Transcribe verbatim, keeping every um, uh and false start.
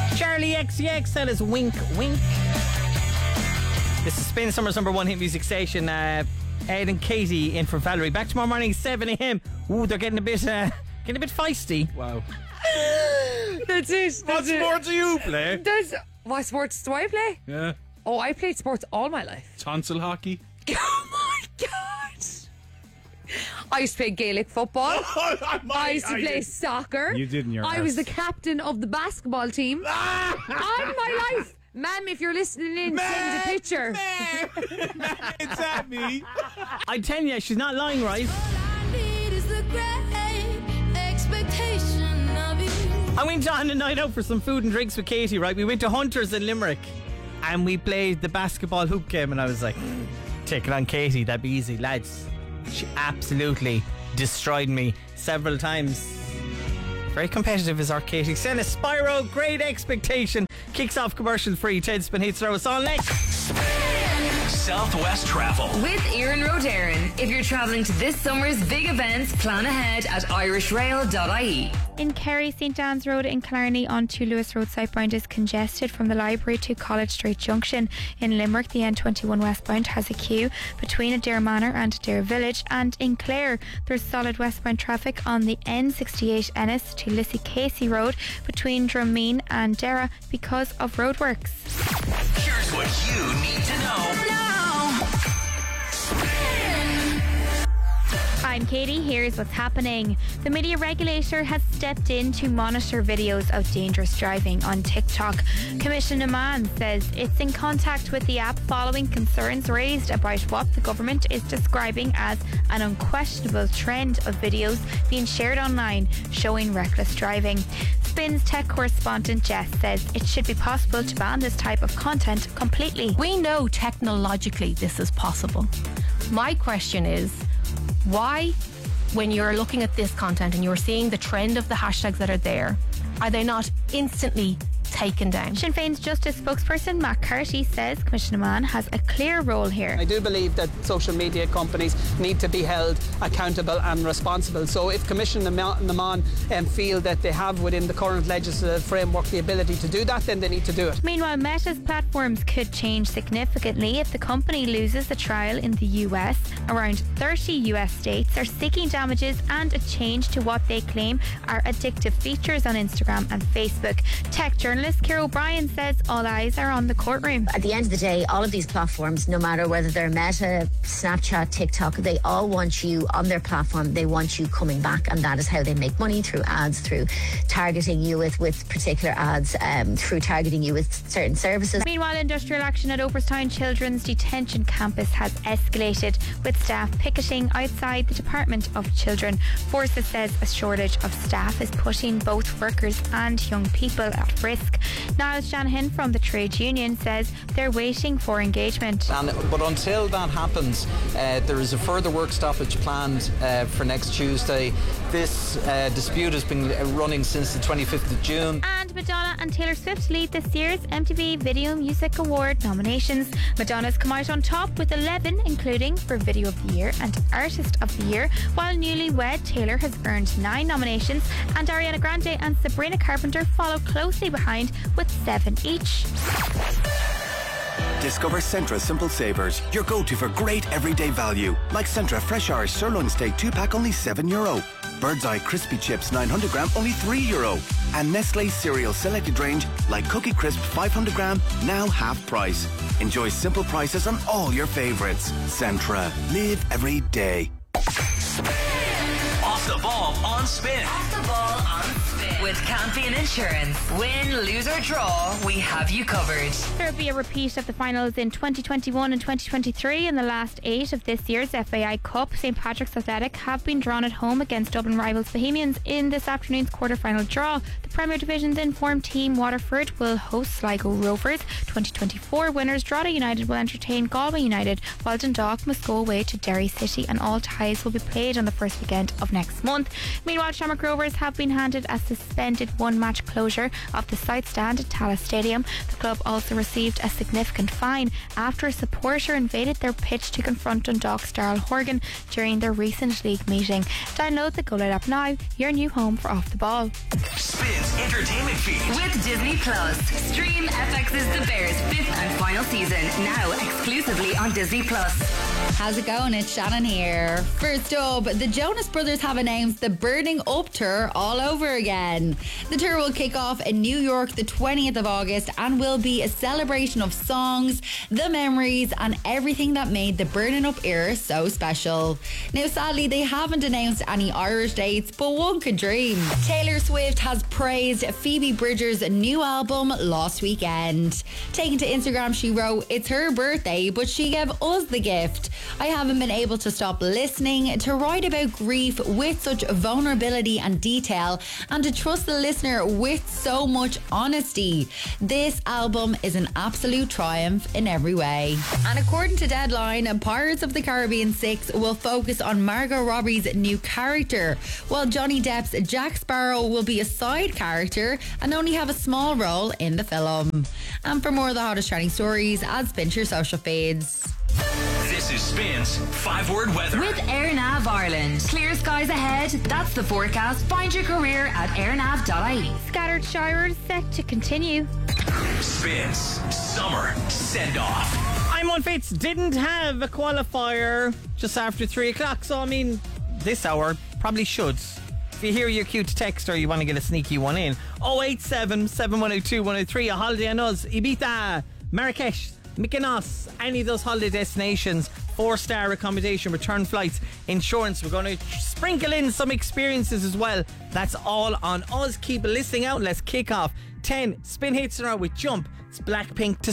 Charlie X C X, that is Wink Wink. This is Spin Summer's number one hit music station. Uh, Ed and Katie in for Valerie. Back tomorrow morning, seven a.m. Ooh, they're getting a bit, uh, getting a bit feisty. Wow. That's it. That's What it. sport do you play? That's, what sports do I play? Yeah. Oh, I played sports all my life. Tonsil hockey. Oh my God. I used to play Gaelic football. I used to I play did. soccer. You did in your I was arse. the captain of the basketball team. All my life. Ma'am, if you're listening in, send a picture. It's at me. I tell you, she's not lying, right? I went on a night out for some food and drinks with Katie, right? We went to Hunters in Limerick and we played the basketball hoop game, and I was like, take it on Katie, that'd be easy, lads. She absolutely destroyed me several times. Very competitive is our Katie. Senna Spyro, Great Expectation kicks off commercial free. Ted Spin hits throw us on next. Southwest Travel with Ian Rodarin. If you're travelling to this summer's big events, plan ahead at irish rail dot I E. In Kerry, St Anne's Road in Killarney onto Lewis Road southbound is congested from the library to College Street Junction. In Limerick, the N twenty-one westbound has a queue between Adair Manor and Adair Village. And in Clare, there's solid westbound traffic on the N sixty-eight Ennis to Lissy Casey Road between Drummean and Dara because of roadworks. Here's what you need to know now. I'm Katie, here's what's happening. The media regulator has stepped in to monitor videos of dangerous driving on TikTok. Commissioner Mann says it's in contact with the app following concerns raised about what the government is describing as an unquestionable trend of videos being shared online showing reckless driving. Spin's tech correspondent Jess says it should be possible to ban this type of content completely. We know technologically this is possible. My question is, why, when you're looking at this content and you're seeing the trend of the hashtags that are there, are they not instantly taken down? Sinn Féin's Justice spokesperson Matt Carty says Commissioner Mann has a clear role here. I do believe that social media companies need to be held accountable and responsible. So if Commissioner Mann um, feel that they have within the current legislative framework the ability to do that, then they need to do it. Meanwhile, Meta's platforms could change significantly if the company loses the trial in the U S. Around thirty U S states are seeking damages and a change to what they claim are addictive features on Instagram and Facebook. Tech journalist Ciara O'Brien says all eyes are on the courtroom. At the end of the day, all of these platforms, no matter whether they're Meta, Snapchat, TikTok, they all want you on their platform. They want you coming back, and that is how they make money, through ads, through targeting you with, with particular ads, um, through targeting you with certain services. Meanwhile, industrial action at Oberstown Children's Detention Campus has escalated, with staff picketing outside the Department of Children. Forces says a shortage of staff is putting both workers and young people at risk. Niall Shanahan from the trade union says they're waiting for engagement. And, but until that happens, uh, there is a further work stoppage planned uh, for next Tuesday. This uh, dispute has been running since the twenty-fifth of June. And Madonna and Taylor Swift lead this year's M T V Video Music Award nominations. Madonna's come out on top with eleven, including for Video of the Year and Artist of the Year, while newlywed Taylor has earned nine nominations, and Ariana Grande and Sabrina Carpenter follow closely behind with seven each. Discover Centra Simple Savers, your go-to for great everyday value. Like Centra Fresh Irish Sirloin Steak two pack only seven euro. Bird's Eye Crispy Chips nine hundred gram only three euro. And Nestle Cereal Selected Range like Cookie Crisp five hundred gram now half price. Enjoy simple prices on all your favourites. Centra. Live every day. Off the ball on Spin. Off the ball on Spin with Campion Insurance. Win, lose or draw, we have you covered. There will be a repeat of the finals in twenty twenty-one and twenty twenty-three. In the last eight of this year's F A I Cup, St Patrick's Athletic have been drawn at home against Dublin rivals Bohemians in this afternoon's quarter-final draw. The Premier Division's informed team Waterford will host Sligo Rovers. twenty twenty-four winners Drogheda United will entertain Galway United, while Dundalk must go away to Derry City, and all ties will be played on the first weekend of next this month. Meanwhile, Shamrock Rovers have been handed a suspended one-match closure of the side stand at Tallaght Stadium. The club also received a significant fine after a supporter invaded their pitch to confront Dundalk's Darrell Horgan during their recent league meeting. Download the Go Light app now, your new home for Off the Ball. Spins Entertainment Feed. With Disney Plus. Stream F X's The Bears fifth and final season, now exclusively on Disney Plus. How's it going? It's Shannon here. First up, the Jonas Brothers have announced the Burning Up Tour all over again. The tour will kick off in New York the twentieth of August and will be a celebration of songs, the memories and everything that made the Burning Up era so special. Now sadly they haven't announced any Irish dates, but one could dream. Taylor Swift has praised Phoebe Bridgers' new album Lost Weekend. Taken to Instagram, she wrote, "It's her birthday, but she gave us the gift. I haven't been able to stop listening. To write about grief with such vulnerability and detail, and to trust the listener with so much honesty. This album is an absolute triumph in every way." And according to Deadline, Pirates of the Caribbean six will focus on Margot Robbie's new character, while Johnny Depp's Jack Sparrow will be a side character and only have a small role in the film. And for more of the hottest trending stories, add Spin to your social feeds. This is Spins Five Word Weather. With AirNav Ireland. Clear skies ahead. That's the forecast. Find your career at airnav dot I E. Scattered showers set to continue. Spins Summer Send Off. I'm on Fitz. Didn't have a qualifier just after three o'clock, so I mean, this hour probably should. If you hear your cue to text or you want to get a sneaky one in, oh eight seven, seven one oh two, one oh three, a holiday on us, Ibiza, Marrakesh, Mykonos, any of those holiday destinations, four-star accommodation, return flights, insurance. We're going to sprinkle in some experiences as well. That's all on us. Keep listening out. Let's kick off ten spin hits in a row with Jump. It's Blackpink to